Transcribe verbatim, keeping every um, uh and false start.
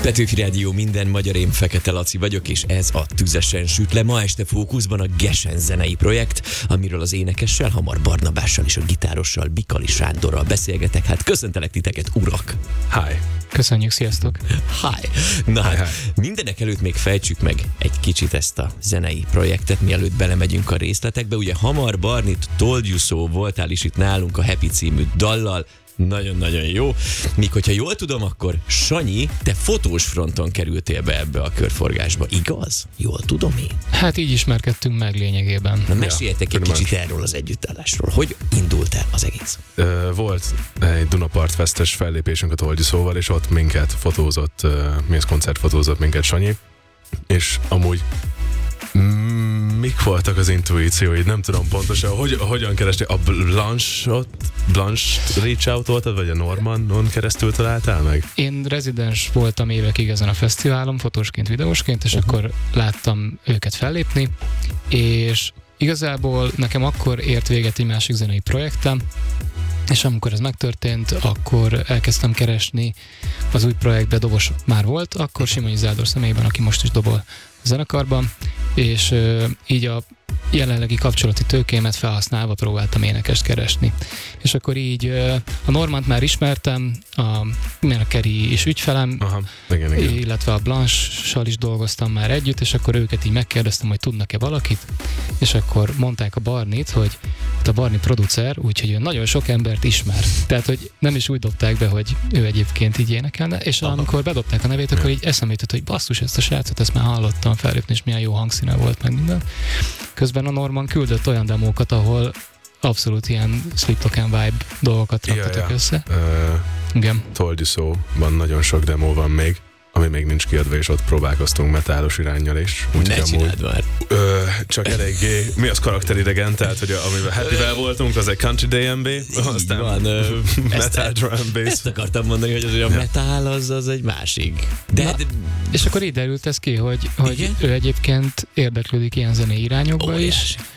Petőfi Rádió, minden magyar, én Fekete Laci vagyok, és ez a Tüzesen süt le. Ma este fókuszban a Gesen zenei projekt, amiről az énekessel, Hamar Barnabással és a gitárossal, Bikali Sándorral beszélgetek. Hát köszöntelek titeket, urak! Hi! Köszönjük, sziasztok! Hi! Na hi, hát, hi. mindenek előtt még fejtsük meg egy kicsit ezt a zenei projektet, mielőtt belemegyünk a részletekbe. Ugye Hamar Barnit, Told You So voltál is itt nálunk a Happy című dallal. Nagyon-nagyon jó. Míg hogyha jól tudom, akkor Sanyi, te fotós fronton kerültél be ebbe a körforgásba, igaz? Jól tudom én? Hát így ismerkedtünk meg lényegében. Na meséljetek Ja, egy kicsit erről az együttállásról. Hogy indult el az egész? Ö, volt egy Dunapart Festes fellépésünk a Told You So-val, és ott minket fotózott, uh, mi az koncert fotózott minket Sanyi, és amúgy mm, mik voltak az intuícióid? Nem tudom pontosan, hogy, hogyan kerestél? A Blanche-ot, Blanche reach out voltad, vagy a Normanon keresztül találtál meg? Én rezidens voltam évekig ezen a fesztiválon, fotósként, videósként, és uh-huh. akkor láttam őket fellépni, és igazából nekem akkor ért véget egy másik zenei projektem, és amikor ez megtörtént, akkor elkezdtem keresni az új projektbe, dobos már volt, akkor Simonyi Zádor személyében, aki most is dobol a zenekarban, és uh, így a jelenlegi kapcsolati tőkémet felhasználva próbáltam énekest keresni. És akkor így uh, a Normant már ismertem, a Merkeri is ügyfelem, Aha, igen, igen. illetve a Blanche-sal is dolgoztam már együtt, és akkor őket így megkérdeztem, hogy tudnak-e valakit, és akkor mondták a Barnit, hogy a Barni producer, úgyhogy ő nagyon sok embert ismer. Tehát, hogy nem is úgy dobták be, hogy ő egyébként így énekelne, és Aha. amikor bedobták a nevét, akkor így eszembe jutott, hogy basszus, ezt a srácot, ezt már hallottam fellépni, és milyen jó hangszíne volt meg minden. Közben a Norman küldött olyan demókat, ahol abszolút ilyen Sleep Talk and Vibe dolgokat raktatok ja, ja. össze. Uh, Igen. Told You So-ban nagyon sok demo van még, ami még nincs kiadva, és ott próbálkoztunk metálos iránnyal is. Úgy, ne csináld már. Ö, csak eléggé, mi az karakteridegen, tehát hogy amivel Happy-vel voltunk, az egy Country dé em bé, aztán van, ö, Metal Drum and Bass. Ezt akartam mondani, hogy az, hogy a metal az, az egy másik. De, Na, de és akkor így derült ez ki, hogy, hogy ő egyébként érdeklődik ilyen zenei irányokba óriási. is,